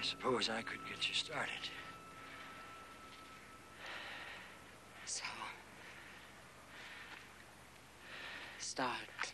suppose I could get you started. So, start.